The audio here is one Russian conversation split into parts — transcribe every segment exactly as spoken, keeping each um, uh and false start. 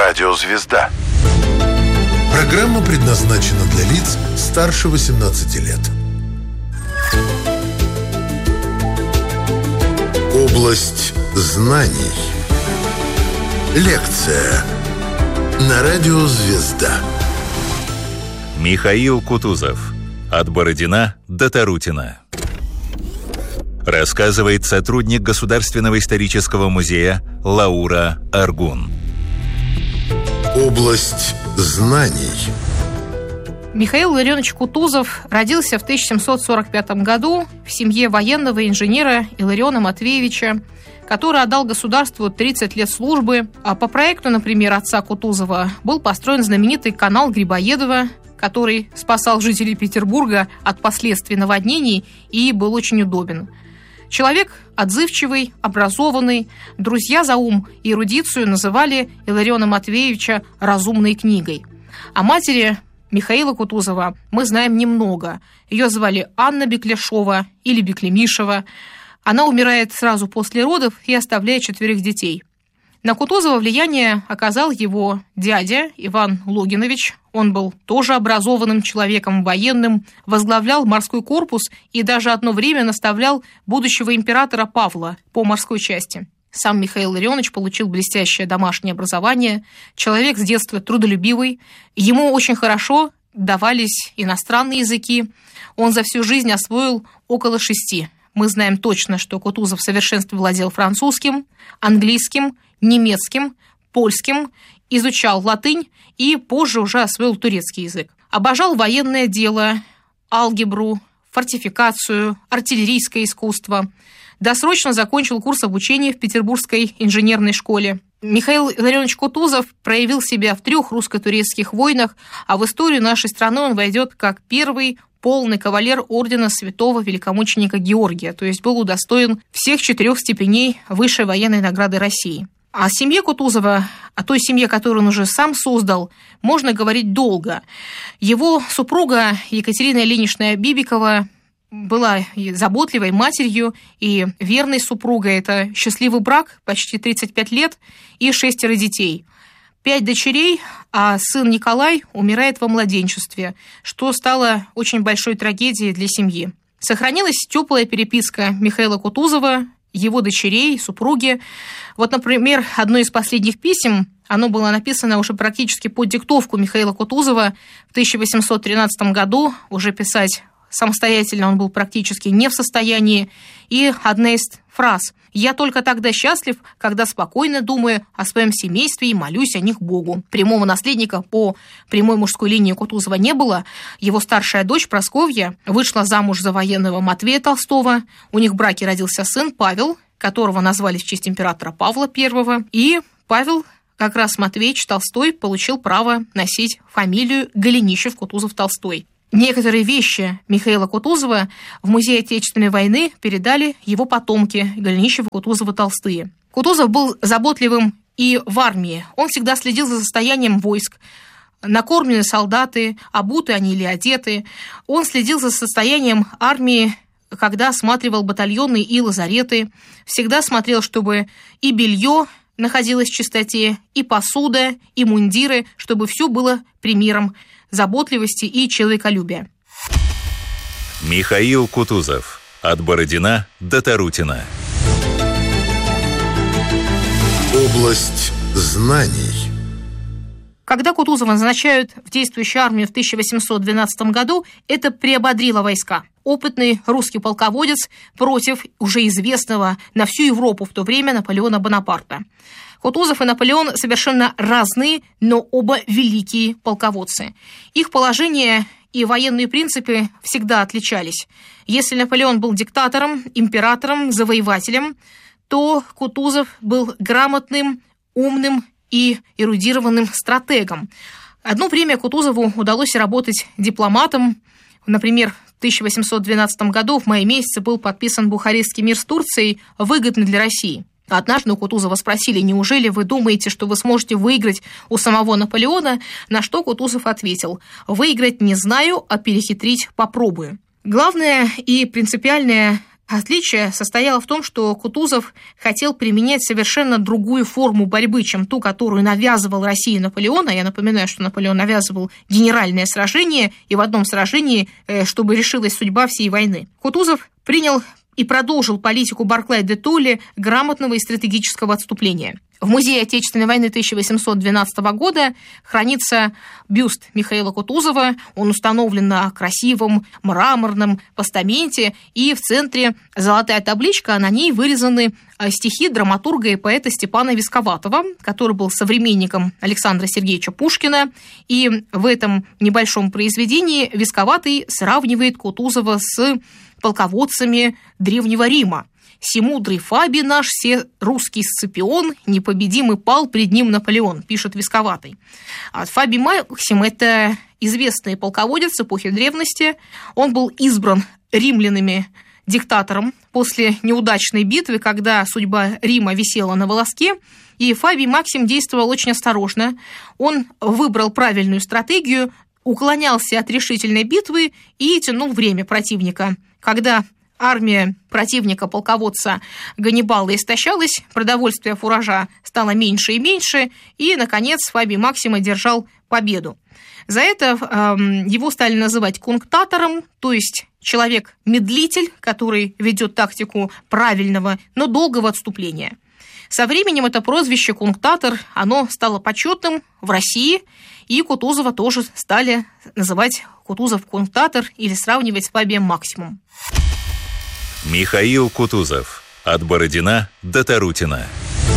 Радиозвезда. Программа предназначена для лиц старше восемнадцати лет. Область знаний. Лекция на Радиозвезда. Михаил Кутузов. От Бородина до Тарутина. Рассказывает сотрудник Государственного исторического музея Лаура Аргун. Область знаний. Михаил Илларионович Кутузов родился в тысяча семьсот сорок пятом году в семье военного инженера Иллариона Матвеевича, который отдал государству тридцать лет службы. А по проекту, например, отца Кутузова был построен знаменитый канал Грибоедова, который спасал жителей Петербурга от последствий наводнений и был очень удобен. Человек отзывчивый, образованный. Друзья за ум и эрудицию называли Иллариона Матвеевича «разумной книгой». О матери Михаила Кутузова мы знаем немного. Ее звали Анна Бекляшова или Беклемишева. Она умирает сразу после родов и оставляет четверых детей. На Кутузова влияние оказал его дядя Иван Логинович. Он был тоже образованным человеком, военным, возглавлял морской корпус и даже одно время наставлял будущего императора Павла по морской части. Сам Михаил Илларионович получил блестящее домашнее образование, человек с детства трудолюбивый. Ему очень хорошо давались иностранные языки. Он за всю жизнь освоил около шести. Мы знаем точно, что Кутузов в совершенстве владел французским, английским, немецким, польским, изучал латынь и позже уже освоил турецкий язык. Обожал военное дело, алгебру, фортификацию, артиллерийское искусство. Досрочно закончил курс обучения в Петербургской инженерной школе. Михаил Илларионович Кутузов проявил себя в трех русско-турецких войнах, а в историю нашей страны он войдет как первый полный кавалер ордена святого великомученика Георгия, то есть был удостоен всех четырех степеней высшей военной награды России. О семье Кутузова, о той семье, которую он уже сам создал, можно говорить долго. Его супруга Екатерина Ильинична Бибикова была заботливой матерью и верной супругой. Это счастливый брак, почти тридцать пять лет и шестеро детей. Пять дочерей, а сын Николай умирает во младенчестве, что стало очень большой трагедией для семьи. Сохранилась теплая переписка Михаила Кутузова, его дочерей, супруги. Вот, например, одно из последних писем, оно было написано уже практически под диктовку Михаила Кутузова в тысяча восемьсот тринадцатом году, уже писать самостоятельно он был практически не в состоянии. И одна из фраз: «Я только тогда счастлив, когда спокойно думаю о своем семействе и молюсь о них Богу». Прямого наследника по прямой мужской линии Кутузова не было. Его старшая дочь Прасковья вышла замуж за военного Матвея Толстого. У них в браке родился сын Павел, которого назвали в честь императора Павла Первого. И Павел, как раз Матвеевич Толстой, получил право носить фамилию Голенищев-Кутузов-Толстой. Некоторые вещи Михаила Кутузова в Музее Отечественной войны передали его потомки Голенищева-Кутузова-Толстые. Кутузов был заботливым и в армии. Он всегда следил за состоянием войск. Накормлены солдаты, обуты они или одеты. Он следил за состоянием армии, когда осматривал батальоны и лазареты. Всегда смотрел, чтобы и белье находилось в чистоте, и посуда, и мундиры, чтобы все было примером заботливости и человеколюбия. Михаил Кутузов. От Бородина до Тарутина. Область знаний. Когда Кутузова назначают в действующую армию в тысяча восемьсот двенадцатом году, это приободрило войска. Опытный русский полководец против уже известного на всю Европу в то время Наполеона Бонапарта. Кутузов и Наполеон совершенно разные, но оба великие полководцы. Их положение и военные принципы всегда отличались. Если Наполеон был диктатором, императором, завоевателем, то Кутузов был грамотным, умным и эрудированным стратегом. Одно время Кутузову удалось работать дипломатом. Например, в тысяча восемьсот двенадцатом году в мае месяце был подписан Бухарестский мир с Турцией, выгодный для России. Однажды у Кутузова спросили: неужели вы думаете, что вы сможете выиграть у самого Наполеона? На что Кутузов ответил: выиграть не знаю, а перехитрить попробую. Главное и принципиальное Отличие состояло в том, что Кутузов хотел применять совершенно другую форму борьбы, чем ту, которую навязывал России Наполеон. А я напоминаю, что Наполеон навязывал генеральное сражение, и в одном сражении, чтобы решилась судьба всей войны. Кутузов принял и продолжил политику Барклай-де-Толли грамотного и стратегического отступления. В Музее Отечественной войны тысяча восемьсот двенадцатого года хранится бюст Михаила Кутузова. Он установлен на красивом мраморном постаменте, и в центре золотая табличка, а на ней вырезаны стихи драматурга и поэта Степана Висковатого, который был современником Александра Сергеевича Пушкина. И в этом небольшом произведении Висковатый сравнивает Кутузова с полководцами Древнего Рима. «Семудрый Фабий наш, все русский Сципион, непобедимый пал пред ним Наполеон», пишет Висковатый. А Фабий Максим – это известный полководец эпохи древности. Он был избран римлянами диктатором после неудачной битвы, когда судьба Рима висела на волоске. И Фабий Максим действовал очень осторожно. Он выбрал правильную стратегию, уклонялся от решительной битвы и тянул время противника. Когда армия противника, полководца Ганнибала, истощалась, продовольствие фуража стало меньше и меньше, и, наконец, Фабий Максим одержал победу. За это э, его стали называть кунктатором, то есть человек-медлитель, который ведет тактику правильного, но долгого отступления. Со временем это прозвище «кунктатор» оно стало почетным в России, и Кутузова тоже стали называть Кутузов-кунктатор или сравнивать с Фабием Максимом. Михаил Кутузов. От Бородина до Тарутина.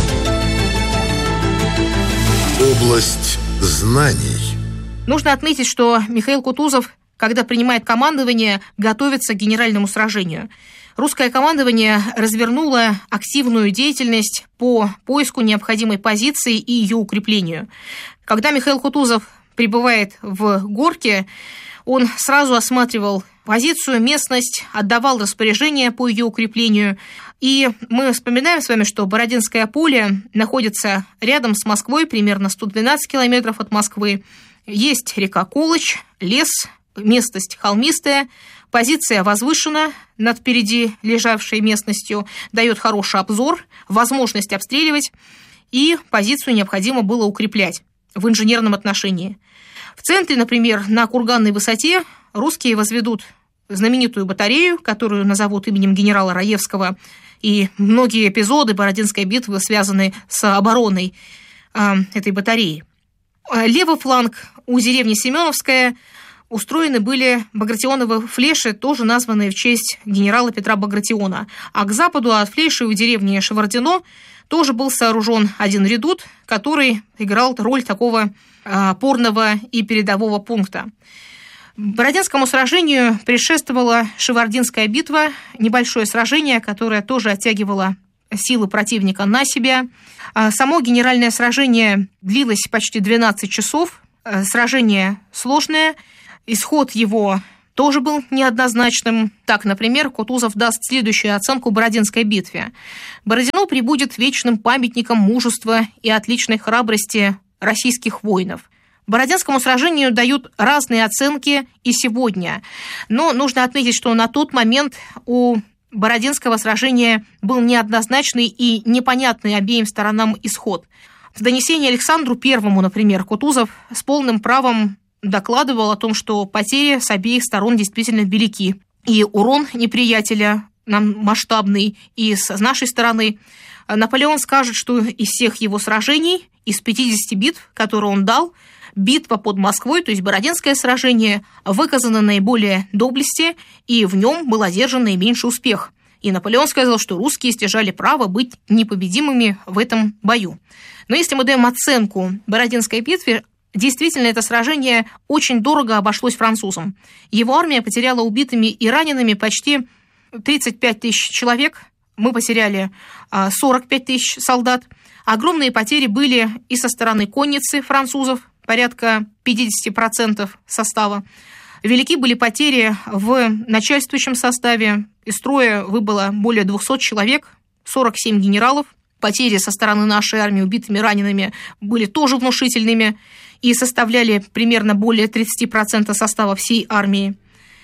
Область знаний. Нужно отметить, что Михаил Кутузов, когда принимает командование, готовится к генеральному сражению. Русское командование развернуло активную деятельность по поиску необходимой позиции и ее укреплению. Когда Михаил Кутузов прибывает в Горки, он сразу осматривал позицию, местность, отдавал распоряжения по ее укреплению. И мы вспоминаем с вами, что Бородинское поле находится рядом с Москвой, примерно сто двенадцать километров от Москвы. Есть река Колыч, лес, местность холмистая, позиция возвышена над впереди лежавшей местностью, дает хороший обзор, возможность обстреливать, и позицию необходимо было укреплять в инженерном отношении. В центре, например, на Курганной высоте русские возведут знаменитую батарею, которую назовут именем генерала Раевского, и многие эпизоды Бородинской битвы связаны с обороной э, этой батареи. Левый фланг у деревни Семеновская устроены были багратионовые флеши, тоже названные в честь генерала Петра Багратиона. А к западу от флеши у деревни Шевардино тоже был сооружен один редут, который играл роль такого опорного и передового пункта. Бородинскому сражению предшествовала Шевардинская битва, небольшое сражение, которое тоже оттягивало силы противника на себя. Само генеральное сражение длилось почти двенадцать часов. Сражение сложное, исход его тоже был неоднозначным. Так, например, Кутузов даст следующую оценку Бородинской битве. «Бородино прибудет вечным памятником мужества и отличной храбрости российских воинов». Бородинскому сражению дают разные оценки и сегодня. Но нужно отметить, что на тот момент у Бородинского сражения был неоднозначный и непонятный обеим сторонам исход. В донесении Александру Первому, например, Кутузов с полным правом докладывал о том, что потери с обеих сторон действительно велики. И урон неприятеля нам масштабный, и с нашей стороны. Наполеон скажет, что из всех его сражений, из пятидесяти битв, которые он дал, битва под Москвой, то есть Бородинское сражение, выказано наиболее доблести, и в нем был одержан наименьший успех. И Наполеон сказал, что русские стяжали право быть непобедимыми в этом бою. Но если мы даем оценку Бородинской битве, действительно это сражение очень дорого обошлось французам. Его армия потеряла убитыми и ранеными почти тридцать пять тысяч человек. Мы потеряли сорок пять тысяч солдат. Огромные потери были и со стороны конницы французов, порядка пятьдесят процентов состава. Велики были потери в начальствующем составе. Из строя выбыло более двухсот человек, сорок семь генералов. Потери со стороны нашей армии убитыми, ранеными были тоже внушительными и составляли примерно более тридцать процентов состава всей армии.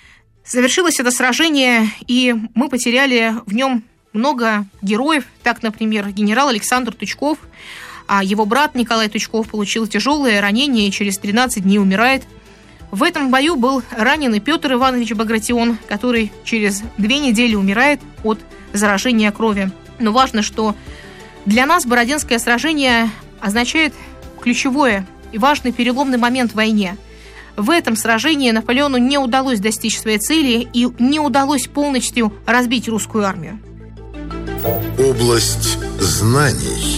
Завершилось это сражение, и мы потеряли в нем много героев. Так, например, генерал Александр Тучков, а его брат Николай Тучков получил тяжелое ранение и через тринадцать дней умирает. В этом бою был ранен и Петр Иванович Багратион, который через две недели умирает от заражения крови. Но важно, что для нас Бородинское сражение означает ключевое и важный переломный момент в войне. В этом сражении Наполеону не удалось достичь своей цели и не удалось полностью разбить русскую армию. Область знаний.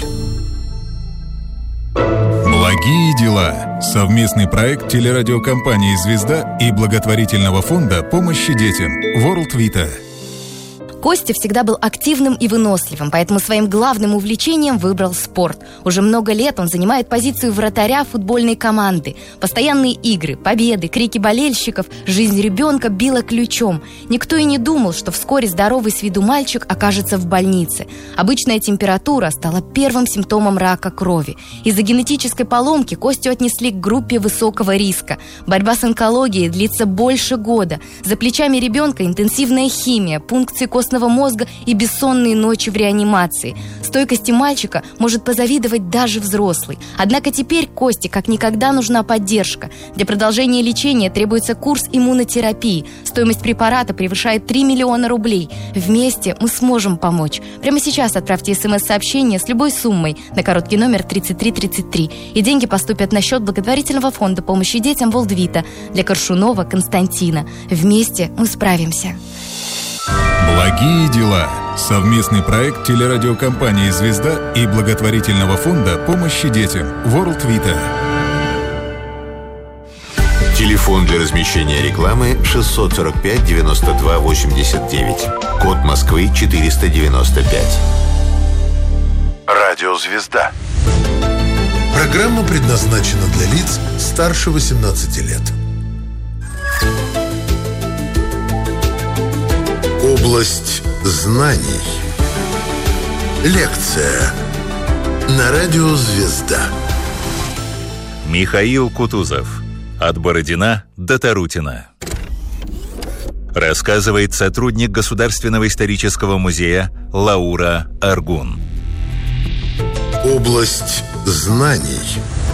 Благие дела. Совместный проект телерадиокомпании «Звезда» и благотворительного фонда помощи детям World Vita. Костя всегда был активным и выносливым, поэтому своим главным увлечением выбрал спорт. Уже много лет он занимает позицию вратаря футбольной команды. Постоянные игры, победы, крики болельщиков, жизнь ребенка била ключом. Никто и не думал, что вскоре здоровый с виду мальчик окажется в больнице. Обычная температура стала первым симптомом рака крови. Из-за генетической поломки Костю отнесли к группе высокого риска. Борьба с онкологией длится больше года. За плечами ребенка интенсивная химия, пункции костного мозга и бессонные ночи в реанимации. Стойкости мальчика может позавидовать даже взрослый. Однако теперь Косте как никогда нужна поддержка. Для продолжения лечения требуется курс иммунотерапии. Стоимость препарата превышает три миллиона рублей. Вместе мы сможем помочь. Прямо сейчас отправьте смс-сообщение с любой суммой на короткий номер тридцать три тридцать три. И деньги поступят на счет благотворительного фонда помощи детям World Vita для Коршунова Константина. Вместе мы справимся. Благие дела. Совместный проект телерадиокомпании «Звезда» и благотворительного фонда помощи детям World Vita. Телефон для размещения рекламы шестьсот сорок пять девяносто два восемьдесят девять. Код Москвы четыреста девяносто пять. Радио «Звезда». Программа предназначена для лиц старше восемнадцати лет. Область знаний. Лекция на радио «Звезда». Михаил Кутузов. От Бородина до Тарутина. Рассказывает сотрудник Государственного исторического музея Лаура Аргун. Область знаний.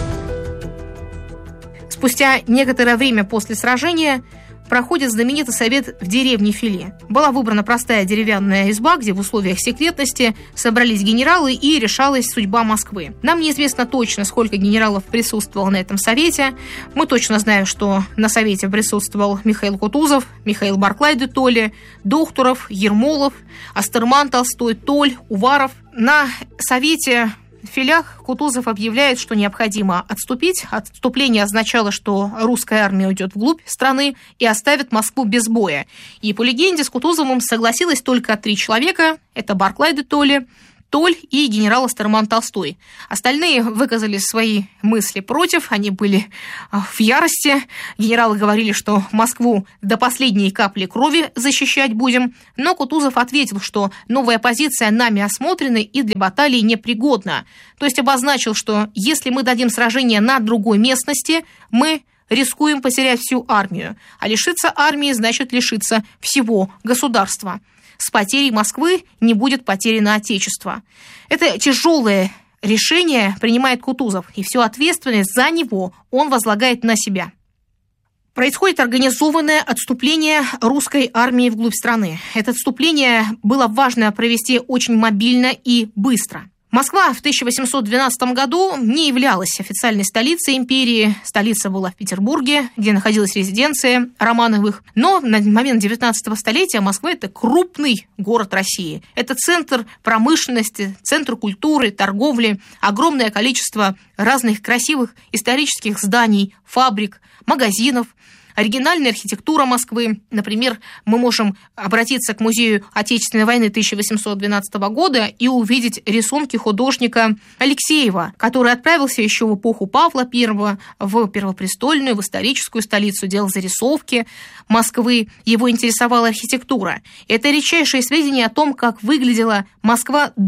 Спустя некоторое время после сражения проходит знаменитый совет в деревне Филе. Была выбрана простая деревянная изба, где в условиях секретности собрались генералы и решалась судьба Москвы. Нам неизвестно точно, сколько генералов присутствовало на этом совете. Мы точно знаем, что на совете присутствовал Михаил Кутузов, Михаил Барклай де Толле, Докторов, Ермолов, Астерман, Толстой, Толь, Уваров. На совете в Филях Кутузов объявляет, что необходимо отступить. Отступление означало, что русская армия уйдет вглубь страны и оставит Москву без боя. И по легенде с Кутузовым согласилось только три человека. Это Барклай де Толле, Толь и генерал Астерман Толстой. Остальные выказали свои мысли против, они были в ярости. Генералы говорили, что Москву до последней капли крови защищать будем. Но Кутузов ответил, что новая позиция нами осмотрена и для баталии непригодна. То есть обозначил, что если мы дадим сражение на другой местности, мы рискуем потерять всю армию. А лишиться армии значит лишиться всего государства. С потерей Москвы не будет потеряно Отечество. Это тяжелое решение принимает Кутузов, и всю ответственность за него он возлагает на себя. Происходит организованное отступление русской армии вглубь страны. Это отступление было важно провести очень мобильно и быстро. Москва в тысяча восемьсот двенадцатом году не являлась официальной столицей империи. Столица была в Петербурге, где находилась резиденция Романовых. Но на момент девятнадцатого столетия Москва – это крупный город России. Это центр промышленности, центр культуры, торговли, огромное количество разных красивых исторических зданий, фабрик, магазинов. Оригинальная архитектура Москвы. Например, мы можем обратиться к Музею Отечественной войны тысяча восемьсот двенадцатого года и увидеть рисунки художника Алексеева, который отправился еще в эпоху Павла Первого в Первопрестольную, в историческую столицу, делал зарисовки Москвы. Его интересовала архитектура. Это редчайшие сведения о том, как выглядела Москва до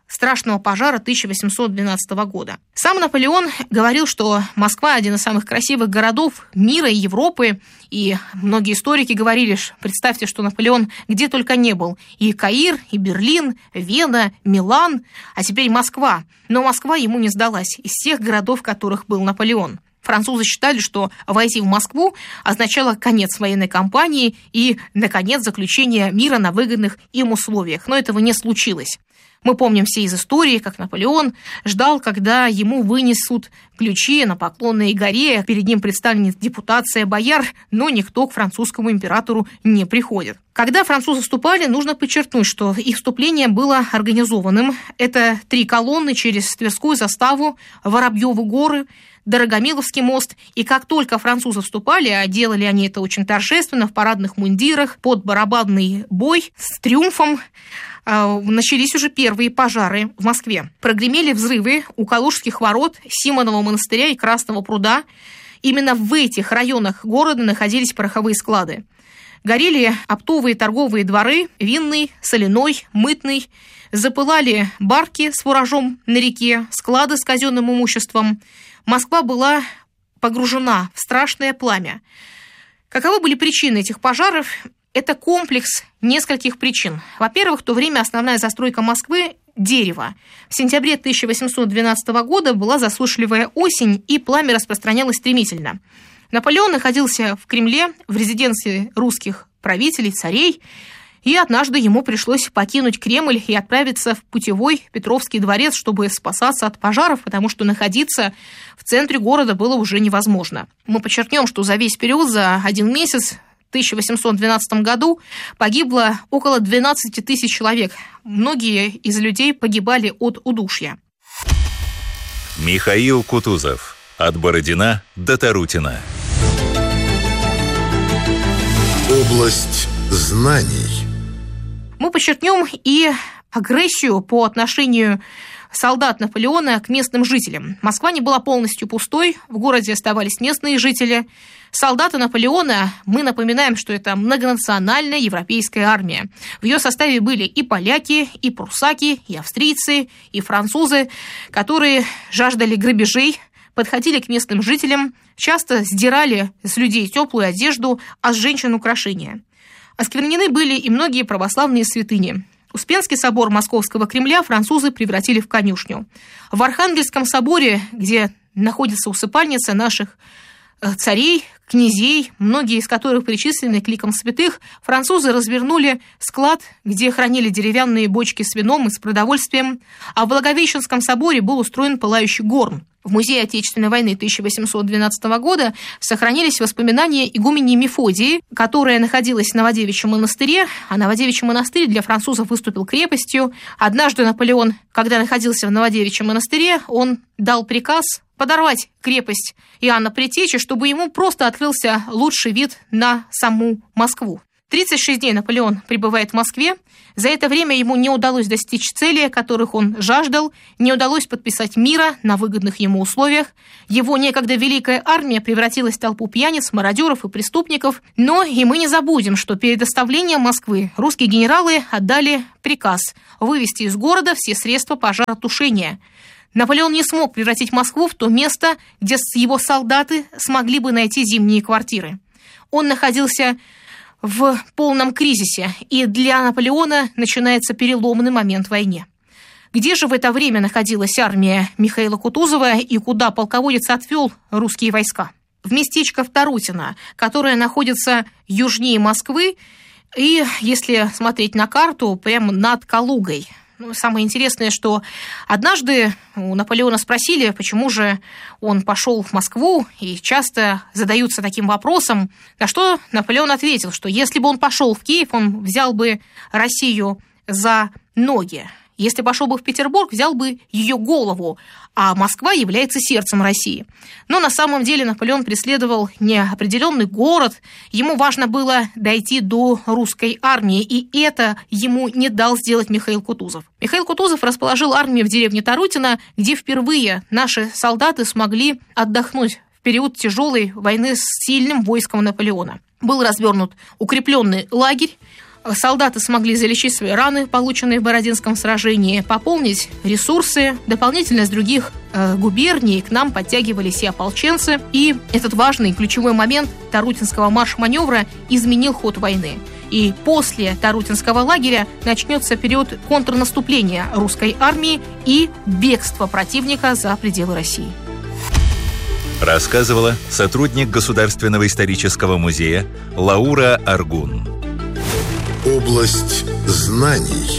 страшного пожара тысяча восемьсот двенадцатого года. Сам Наполеон говорил, что Москва – один из самых красивых городов мира и Европы, и многие историки говорили, представьте, что Наполеон где только не был. И Каир, и Берлин, Вена, Милан, а теперь Москва. Но Москва ему не сдалась из всех городов, в которых был Наполеон. Французы считали, что войти в Москву означало конец военной кампании и, наконец, заключение мира на выгодных им условиях. Но этого не случилось. Мы помним все из истории, как Наполеон ждал, когда ему вынесут ключи на Поклонной горе, перед ним представлены депутация бояр, но никто к французскому императору не приходит. Когда французы вступали, нужно подчеркнуть, что их вступление было организованным. Это три колонны через Тверскую заставу, Воробьевы горы, Дорогомиловский мост, и как только французы вступали, а делали они это очень торжественно, в парадных мундирах, под барабанный бой, с триумфом, начались уже первые пожары в Москве. Прогремели взрывы у Калужских ворот, Симонова монастыря и Красного пруда. Именно в этих районах города находились пороховые склады. Горели оптовые торговые дворы, винный, соляной, мытный. Запылали барки с фуражом на реке, склады с казенным имуществом. Москва была погружена в страшное пламя. Каковы были причины этих пожаров? Это комплекс нескольких причин. Во-первых, в то время основная застройка Москвы – дерево. В сентябре тысяча восемьсот двенадцатого года была засушливая осень, и пламя распространялось стремительно. Наполеон находился в Кремле, в резиденции русских правителей, царей, и однажды ему пришлось покинуть Кремль и отправиться в путевой Петровский дворец, чтобы спасаться от пожаров, потому что находиться в центре города было уже невозможно. Мы подчеркнем, что за весь период, за один месяц, в тысяча восемьсот двенадцатом году погибло около двенадцать тысяч человек. Многие из людей погибали от удушья. Михаил Кутузов. От Бородина до Тарутина. Область знаний. Мы подчеркнем и агрессию по отношению солдат Наполеона к местным жителям. Москва не была полностью пустой, в городе оставались местные жители. Солдаты Наполеона, мы напоминаем, что это многонациональная европейская армия. В ее составе были и поляки, и прусаки, и австрийцы, и французы, которые жаждали грабежей, подходили к местным жителям, часто сдирали с людей теплую одежду, а с женщин украшения. Осквернены были и многие православные святыни. Успенский собор Московского Кремля французы превратили в конюшню. В Архангельском соборе, где находится усыпальница наших царей, князей, многие из которых причислены к ликам святых, французы развернули склад, где хранили деревянные бочки с вином и с продовольствием, а в Благовещенском соборе был устроен пылающий горн. В Музее Отечественной войны тысяча восемьсот двенадцатого года сохранились воспоминания игумени Мефодии, которая находилась в Новодевичьем монастыре, а Новодевичий монастырь для французов выступил крепостью. Однажды Наполеон, когда находился в Новодевичьем монастыре, он дал приказ подорвать крепость Иоанна Предтечи, чтобы ему просто открылся лучший вид на саму Москву. тридцать шесть дней Наполеон пребывает в Москве. За это время ему не удалось достичь целей, которых он жаждал, не удалось подписать мира на выгодных ему условиях. Его некогда великая армия превратилась в толпу пьяниц, мародеров и преступников. Но и мы не забудем, что перед оставлением Москвы русские генералы отдали приказ вывести из города все средства пожаротушения. Наполеон не смог превратить Москву в то место, где его солдаты смогли бы найти зимние квартиры. Он находился в полном кризисе, и для Наполеона начинается переломный момент в войне. Где же в это время находилась армия Михаила Кутузова и куда полководец отвел русские войска? В местечко Тарутино, которое находится южнее Москвы, и, если смотреть на карту, прямо над Калугой. Ну, самое интересное, что однажды у Наполеона спросили, почему же он пошел в Москву, и часто задаются таким вопросом, на что Наполеон ответил, что если бы он пошел в Киев, он взял бы Россию за ноги. Если пошел бы в Петербург, взял бы ее голову, а Москва является сердцем России. Но на самом деле Наполеон преследовал не определенный город, ему важно было дойти до русской армии, и это ему не дал сделать Михаил Кутузов. Михаил Кутузов расположил армию в деревне Тарутино, где впервые наши солдаты смогли отдохнуть в период тяжелой войны с сильным войском Наполеона. Был развернут укрепленный лагерь. солдаты смогли залечить свои раны, полученные в Бородинском сражении, пополнить ресурсы. Дополнительно из других э, губерний к нам подтягивались и ополченцы. И этот важный ключевой момент Тарутинского марш-маневра изменил ход войны. И после Тарутинского лагеря начнется период контрнаступления русской армии и бегства противника за пределы России. Рассказывала сотрудник Государственного исторического музея Лаура Аргун. Область знаний.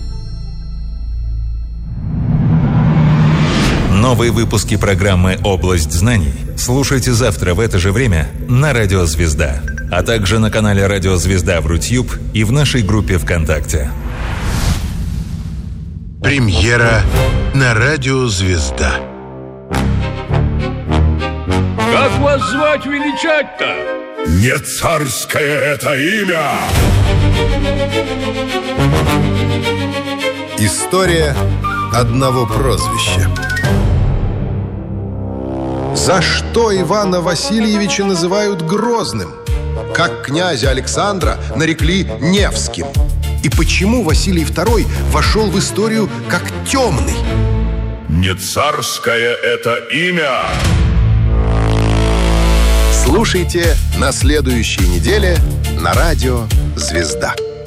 Новые выпуски программы «Область знаний» слушайте завтра в это же время на Радио Звезда, а также на канале Радио Звезда в Рутьюб и в нашей группе ВКонтакте. Премьера на Радио Звезда. Как вас звать величать-то? Не царское это имя! История одного прозвища. За что Ивана Васильевича называют Грозным? Как князя Александра нарекли Невским? И почему Василий второй вошел в историю как темный? Не царское это имя! Слушайте на следующей неделе на Радио Звезда.